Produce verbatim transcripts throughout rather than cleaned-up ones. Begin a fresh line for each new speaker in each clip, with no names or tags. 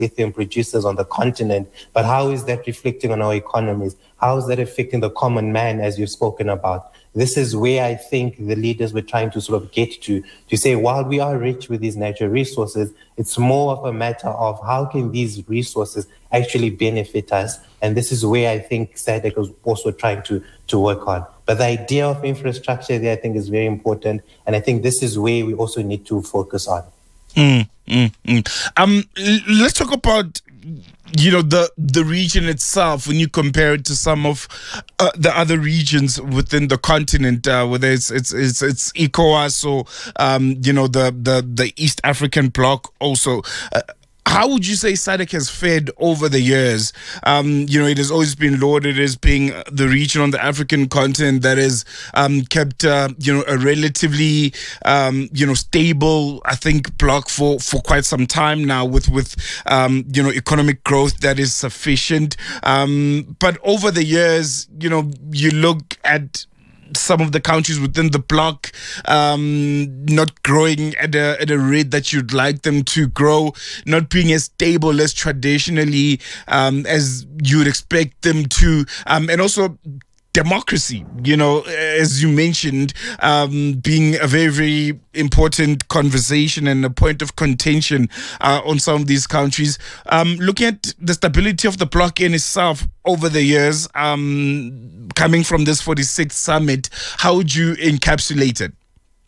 lithium producers on the continent, but how is that reflecting on our economies? How is that affecting the common man, as you've spoken about? This is where I think the leaders were trying to sort of get to, to say, while we are rich with these natural resources, it's more of a matter of how can these resources actually benefit us? And this is where I think SADC was also trying to, to work on. But the idea of infrastructure there, I think, is very important. And I think this is where we also need to focus on.
Mm, mm, mm. Um, l- let's talk about, you know, the the region itself when you compare it to some of uh, the other regions within the continent, uh, whether it's it's it's, it's ECOWAS or um, you know, the the the East African bloc also. Uh, How would you say SADC has fared over the years? Um, you know, it has always been lauded as being the region on the African continent that has um, kept, uh, you know, a relatively, um, you know, stable, I think, bloc for, for quite some time now with, with um, you know, economic growth that is sufficient. Um, but over the years, you know, you look at some of the countries within the bloc um, not growing at a at a rate that you'd like them to grow, not being as stable as traditionally um, as you would expect them to, um, and also democracy, you know, as you mentioned, um, being a very, very important conversation and a point of contention uh, on some of these countries. Um, looking at the stability of the bloc in itself over the years, um, coming from this forty-sixth summit, how would you encapsulate it?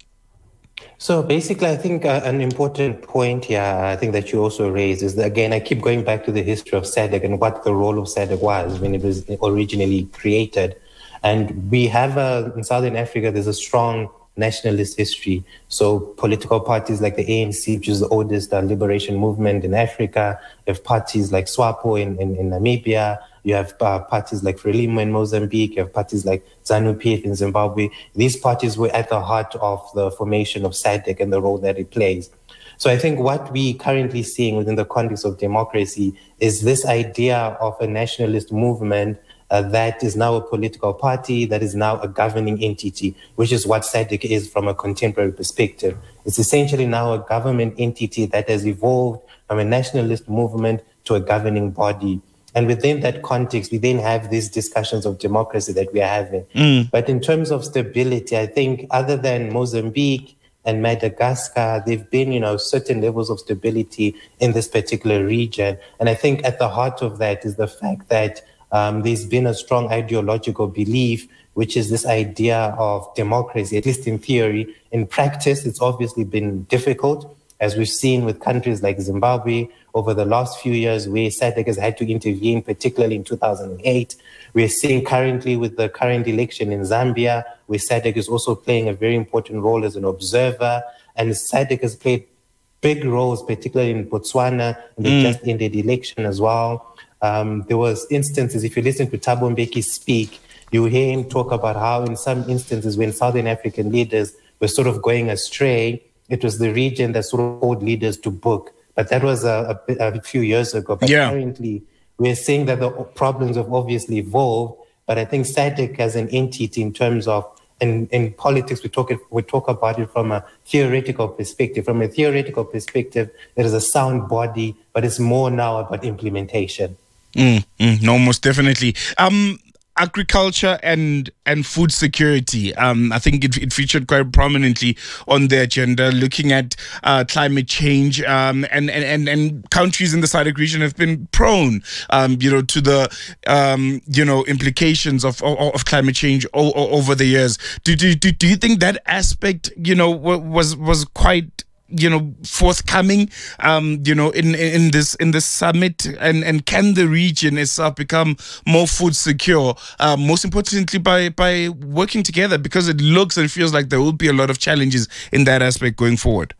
So basically, I think uh, an important point here, I think that you also raised is that, again, I keep going back to the history of SADC and what the role of SADC was when it was originally created. And we have, uh, in Southern Africa, there's a strong nationalist history. So political parties like the A N C, which is the oldest uh, liberation movement in Africa. You have parties like SWAPO in, in, in Namibia. You have uh, parties like Frelimo in Mozambique. You have parties like ZANU-P F in Zimbabwe. These parties were at the heart of the formation of SADC and the role that it plays. So I think what we currently seeing within the context of democracy is this idea of a nationalist movement Uh, that is now a political party, that is now a governing entity, which is what SADC is from a contemporary perspective. It's essentially now a government entity that has evolved from a nationalist movement to a governing body. And within that context, we then have these discussions of democracy that we are having. Mm. But in terms of stability, I think other than Mozambique and Madagascar, there've been, you know, certain levels of stability in this particular region. And I think at the heart of that is the fact that Um, there's been a strong ideological belief, which is this idea of democracy, at least in theory. In practice, it's obviously been difficult, as we've seen with countries like Zimbabwe over the last few years, where SADC has had to intervene, particularly in two thousand eight. We're seeing currently with the current election in Zambia, where SADC is also playing a very important role as an observer. And SADC has played big roles, particularly in Botswana, in the mm. just ended election as well. Um, there was instances, if you listen to Thabo Mbeki speak, you hear him talk about how in some instances when Southern African leaders were sort of going astray, it was the region that sort of called leaders to book. But that was a, a, a few years ago. But yeah. Currently, we're seeing that the problems have obviously evolved. But I think SADC as an entity in terms of, in, in politics, we talk, it, we talk about it from a theoretical perspective. From a theoretical perspective, there is a sound body, but it's more now about implementation.
Mm, mm, no, most definitely. Um, agriculture and and food security. Um, I think it, it featured quite prominently on the agenda, looking at uh, climate change. Um, and, and, and, and countries in the SADC region have been prone, um, you know, to the, um, you know, implications of of, of climate change o- o- over the years. Do, do do do you think that aspect, you know, was was quite, you know, forthcoming, um, you know, in, in this in this summit, and, and can the region itself become more food secure, uh, most importantly by by working together, because it looks and feels like there will be a lot of challenges in that aspect going forward?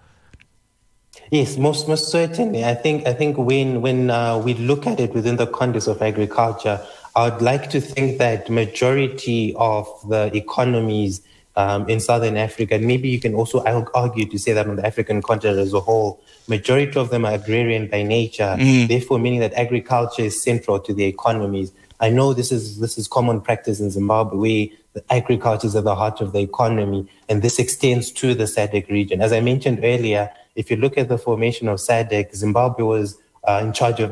Yes, most most certainly. I think I think when when uh, we look at it within the context of agriculture, I would like to think that majority of the economies Um, in Southern Africa, and maybe you can also argue to say that on the African continent as a whole, majority of them are agrarian by nature, mm. therefore meaning that agriculture is central to their economies. I know this is this is common practice in Zimbabwe, where the agriculture is at the heart of the economy, and this extends to the SADC region. As I mentioned earlier, if you look at the formation of SADC, Zimbabwe was uh, in charge of